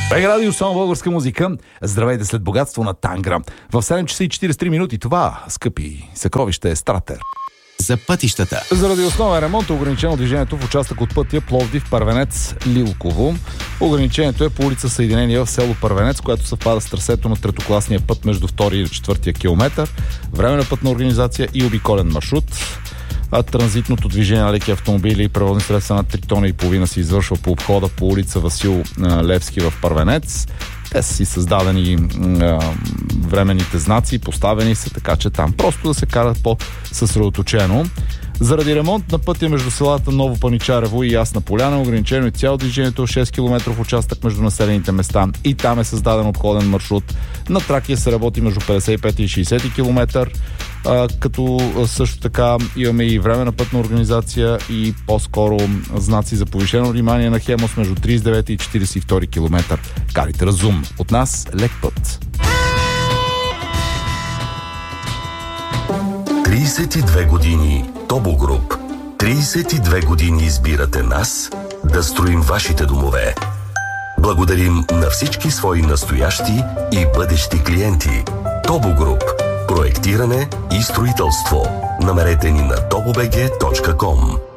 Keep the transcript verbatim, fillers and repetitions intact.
Бег радио, само българска музика. Здравейте след богатство на Тангра. В седем часа и четиридесет и три минути това, скъпи съкровище, е Стратер. За пътищата. Заради основен ремонт е ограничено движението в участък от пътя Пловдив, Първенец, Лилково. Ограничението е по улица Съединение в село Първенец, което съвпада с трасето на третокласния път между втори и четвъртия километър. Временна пътна организация и обиколен маршрут. А транзитното движение на леки автомобили и превозни средства на три тона и половина се извършва по обхода по улица Васил Левски в Първенец. Те са си създадени а, временните знаци, поставени са, така че там просто да се карат по-съсредоточено. Заради ремонт на пътя между селата Ново Паничарево и Ясна поляна, ограничено е цяло движението шест километров участък между населените места и там е създаден обходен маршрут. На Тракия се работи между петдесет и пет и шейсет километър, а, като също така имаме и временна пътна организация и по-скоро знаци за повишено внимание на Хемос между тридесет и девети и четиридесет и втори километър. Карайте разумно. От нас лек път. тридесет и две години Тобо Груп. тридесет и две години избирате нас да строим вашите домове. Благодарим на всички свои настоящи и бъдещи клиенти. Тобо Груп. Проектиране и строителство. Намерете ни на тобо би джи точка ком.